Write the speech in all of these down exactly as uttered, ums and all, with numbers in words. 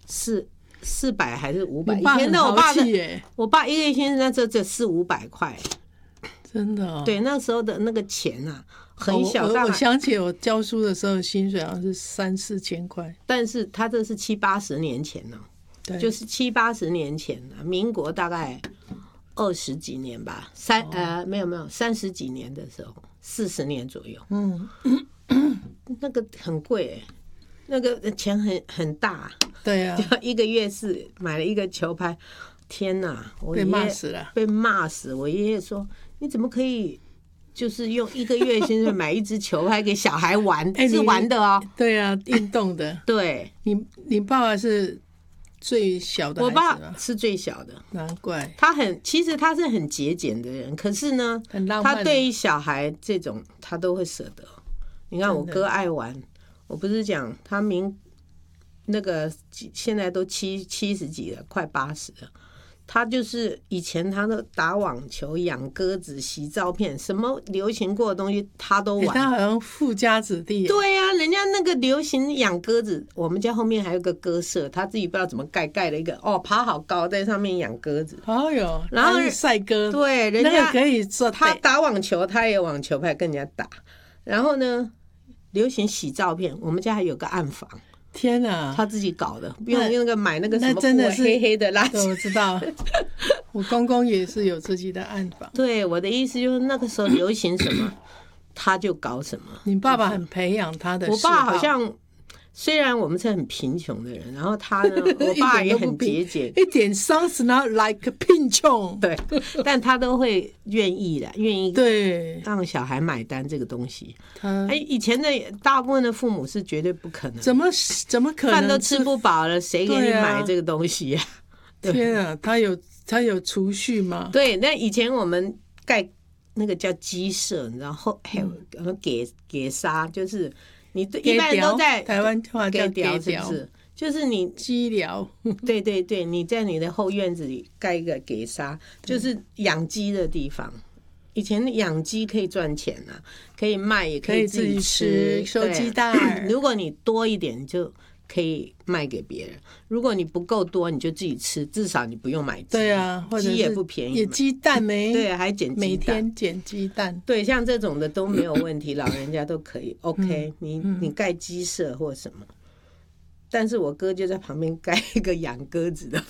四四百还是五百？ 以前的我爸的， 我爸一个月薪水那时候只有四五百块， 真的、哦。 对，那时候的那个钱啊，很小。 哦、我, 我想起我教书的时候，薪水好像是三四千块， 但是他这是七八十年前呢、哦，就是七八十年前啊，民国大概二十几年吧，三、哦、呃没有没有三十几年的时候，四十年左右。嗯，那个很贵、欸，那个钱很很大。 对啊， 就一个月是买了一个球拍，天哪，我被骂死了， 被骂死。我爷爷说：“你怎么可以？”就是用一个月薪水买一支球拍给小孩玩，欸、是玩的哦。 对啊，运动的。 对，你你爸爸是最小的孩子吗？ 我爸是最小的， 难怪他很，其实他是很节俭的人，可是呢， 很浪漫。 他对于小孩这种他都会舍得。你看我哥爱玩，我不是讲他明那个现在都七七十几了，快八十了。他就是以前他都打网球、养鸽子、洗照片，什么流行过的东西他都玩。 欸、他好像富家子弟。 对啊，人家那个流行养鸽子，我们家后面还有个鸽舍，他自己不知道怎么盖盖了一个哦，爬好高，在上面养鸽子。 哦哟， 然后赛鸽。 对，人家那个可以做。 他打网球，他也有网球拍跟人家打。然后呢，流行洗照片，我们家还有个暗房。 天啊， 他自己搞的，不用那个买那个什么真的是黑黑的垃圾。 我知道，我公公也是有自己的暗房。 对，我的意思就是那个时候流行什么，他就搞什么。 你爸爸很培养他的。 我爸好像虽然我们是很贫穷的人，然后他呢，我爸也很节俭， 一点 sounds not like 贫穷。 对，但他都会愿意的，愿意对让小孩买单这个东西。 他哎，以前的大部分的父母是绝对不可能， 怎么怎么可能饭都吃不饱了，谁给你买这个东西呀、 啊？天啊，他有他有储蓄吗？ 对，那以前我们盖那个叫鸡舍，你知道后还有给给沙，就是你一般人都在台湾话叫给寮，是不是？就是你鸡寮， 对对对，你在你的后院子里盖一个给沙，就是养鸡的地方。以前养鸡可以赚钱啊，可以卖，也可以自己吃， 收鸡蛋。 如果你多一点，就可以卖给别人；如果你不够多，你就自己吃，至少你不用买鸡。 对啊，或者鸡也不便宜， 也鸡蛋没？ 对，还捡鸡蛋， 每天捡鸡蛋。 对，像这种的都没有问题，老人家都可以。OK，、嗯、你你盖鸡舍或什么，但是我哥就在旁边盖一个养鸽子的。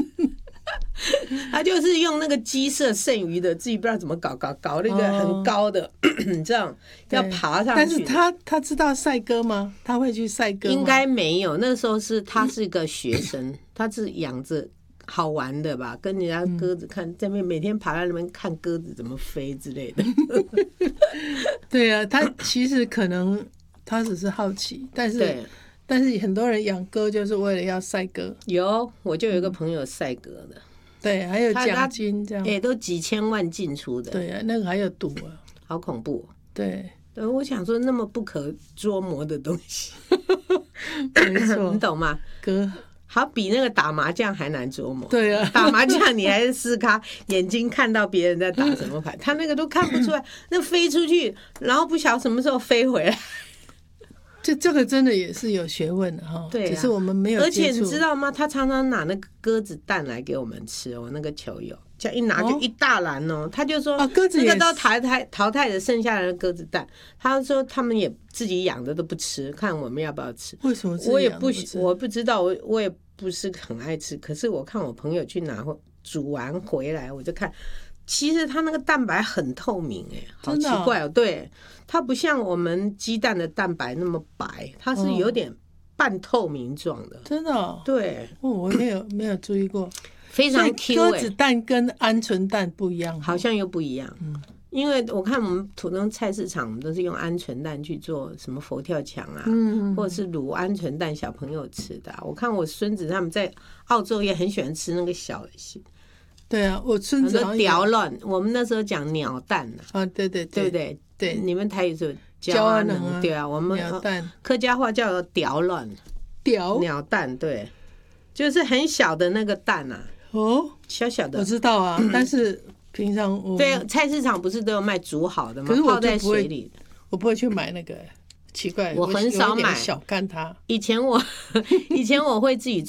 他就是用那个鸡舍剩余的，自己不知道怎么搞搞搞那个很高的，你知道要爬上去。 但是他他知道赛鸽吗？他会去赛鸽吗？ 应该没有。那时候是他是个学生，他是养着好玩的吧，跟人家鸽子看，在那边每天爬在那边看鸽子怎么飞之类的。 对啊，他其实可能他只是好奇，但是但是很多人养鸽就是为了要赛鸽。 有，我就有一个朋友赛鸽的。 对，还有奖金这样， 哎、欸，都几千万进出的。 对啊，那个还有赌啊， 好恐怖、喔。 对， 对，我想说那么不可捉摸的东西， 没错， 你懂吗？ 哥， 好比那个打麻将还难捉摸。 对啊， 打麻将你还是撕咖，眼睛看到别人在打什么牌，他那个都看不出来，那飞出去，然后不晓得什么时候飞回来。 这这个真的也是有学问的哈， 对、啊， 只是我们没有接触。 而且你知道吗？他常常拿那个鸽子蛋来给我们吃，我那个球友，这样一拿就一大篮哦。哦他就说， 哦，鸽子也那个都淘汰淘汰的剩下的鸽子蛋，他说他们也自己养的都不吃，看我们要不要吃。 为什么自己我也不吃？ 我不知道，我我也不是很爱吃。可是我看我朋友去拿煮完回来，我就看。其实它那个蛋白很透明哎、欸，好奇怪哦。对，它不像我们鸡蛋的蛋白那么白，它是有点半透明状的。 真的、哦？ 对， 哦，我没有没有注意过， 非常 Q 欸。鸽子蛋跟鹌鹑蛋不一样， 好像又不一样。 嗯， 因为我看我们普通菜市场，我们都是用鹌鹑蛋去做什么佛跳墙啊， 嗯， 或者是卤鹌鹑蛋小朋友吃的、啊。我看我孙子他们在澳洲也很喜欢吃那个小的。 对啊，我孙子很多屌卵，我们那时候讲鸟蛋啊，对对对，对不对？ 对， 你们台语是焦阿能啊， 对啊，我们鸟蛋， 客家话叫屌卵， 屌鸟蛋，对，就是很小的那个蛋啊， 哦， 小小的， 我知道啊，但是平常我对菜市场不是都有卖煮好的吗？ 可是我泡在水里， 我不会去买那个，奇怪， 我很少买， 小看它。 以前我以前我会自己